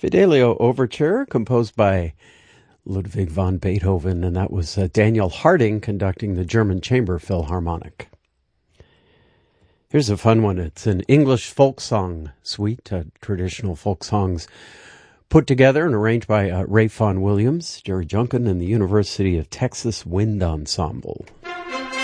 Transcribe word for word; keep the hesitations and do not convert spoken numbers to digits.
Fidelio Overture, composed by Ludwig van Beethoven, and that was uh, Daniel Harding conducting the German Chamber Philharmonic. Here's a fun one. It's an English folk song suite, uh, traditional folk songs put together and arranged by uh, Ray Fawn Williams, Jerry Junkin, and the University of Texas Wind Ensemble.